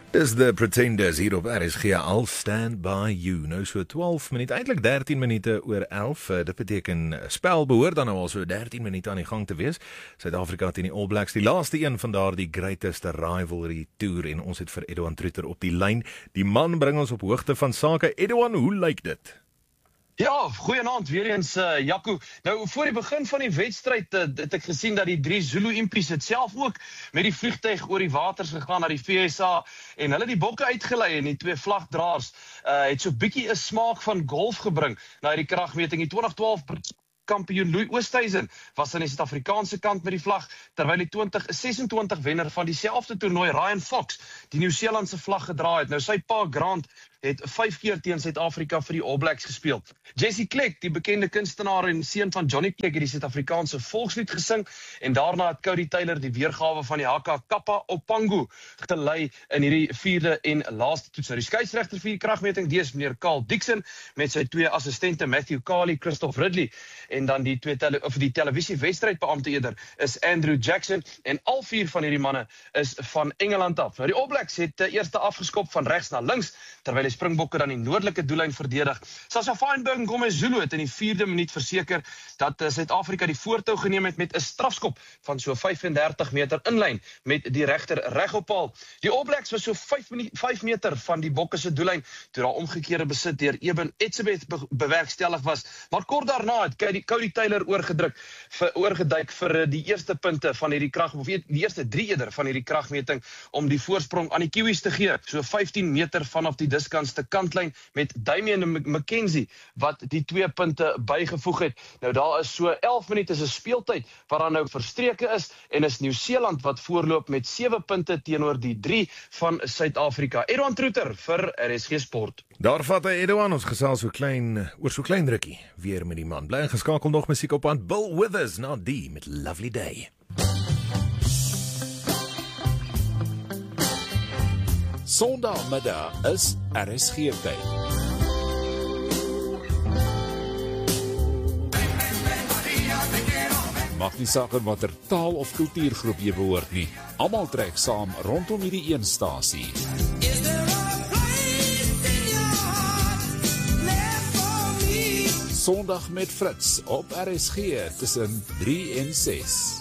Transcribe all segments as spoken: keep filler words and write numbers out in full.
Dis The Pretenders hier op R S G, I'll Stand By You. Nou so twaalf minute, eintlik dertien minute oor elf. Dit beteken spel behoort dan nou al so dertien minute aan die gang te wees. Suid-Afrika teen die All Blacks, die laaste een van daardie greatest rivalry tour, en ons het vir Edouan Truter op die lyn. Die man bring ons op hoogte van sake. Edouan, hoe lyk dit? Ja, goeienaand weer eens, uh, Jaco. Nou, voor die begin van die wedstryd uh, het ek gesien dat die drie Zulu Impies het self ook met die vliegtuig oor die waters gegaan na die V S A en hulle die bokke uitgelei, en die twee vlagdraers uh, het so bietjie 'n smaak van golf gebring na die kragmeting. Die twintig twaalf kampioen Louis Oosthuizen was aan die Suid-Afrikaanse kant met die vlag, terwyl die twintig sesentwintig wenner van dieselfde toernooi, Ryan Fox, die Nieu-Seelandse vlag gedra het. Nou, sy pa Grant het vyf keer teen Suid-Afrika vir die All Blacks gespeel. Jesse Klek, die bekende kunstenaar en seun van Johnny Klek, het die Suid-Afrikaanse volkslied gesing, en daarna het Cody Taylor die weergawe van die Haka Kappa Opango gelei in hierdie vierde en laaste toets. Nou, die skeieregter vir die kragmeting, die is meneer Carl Dixon, met sy twee assistente Matthew Carley, Christoph Ridley, en dan die twee tele, of die televisiewedstrydbeampte eerder is Andrew Jackson, en al vier van hierdie manne is van Engeland af. Nou, die All Blacks het uh, eerste afgeskop van regs na links, terwyl die Springbokke dan die noordelike doellyn verdedig. Sasha Feinberg en Gomez Zulu het in die vierde minuut verseker dat uh, Suid-Afrika die voortou geneem het met 'n strafskop van so vyf-en-dertig meter inlyn met die regter reg op paal. Die All Blacks was so vyf meter van die Bokke se doellyn toe daar omgekeerde besit deur Eben Etzebeth be bewerkstellig was, maar kort daarna het Cody, Cody Taylor oorgedruk vir oorgeduik vir die eerste punte van hierdie krag of die eerste drie eerder van hierdie kragmeting om die voorsprong aan die Kiwis te gee, so vyftien meter vanaf die diskanste kantlyn met Damian McKenzie wat die twee punte bygevoeg het. Nou, daar is so elf minute se speeltyd wat dan nou verstreke is, en is Nieu-Seeland wat voorloop met sewe punte teenoor die drie van Suid-Afrika. Edouan Truter vir R S G Sport. Daar vat hy Edouan, ons gesels so klein oor so klein rukkie weer met die man. Bly ingeskakel, nog musiek op aan Bill Withers, na die met Lovely Day. Sondagmiddag is R S G tyd. Maak nie saak in watter taal of kultuurgroep jy behoort nie. Almal trek saam rondom hierdie een stasie. Sondag met Fritz op R S G tussen drie en ses.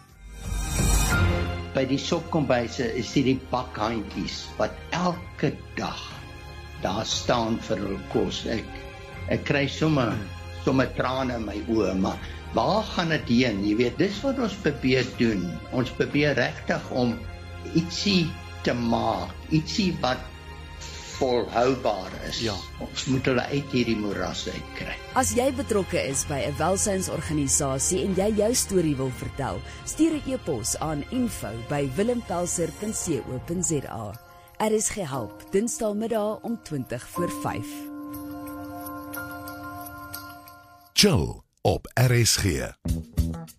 By die sopkombuise is dit die bakhandjies wat elke dag daar staan vir hul kos. Ek, ek kry sommer, sommer trane in my oë, maar waar gaan dit heen? Jy weet, dis wat ons probeer doen. Ons probeer regtig om ietsie te maak, ietsie wat volhoubaar is. Ja. Ons moet hulle uit hierdie moeras uitkry. As jy betrokke is by 'n welsynsorganisasie en jy jou storie wil vertel, stuur 'n e-pos aan info by willempelser punt co punt za. R S G help, Dinsdagmiddag om twintig voor vyf. Chill op R S G.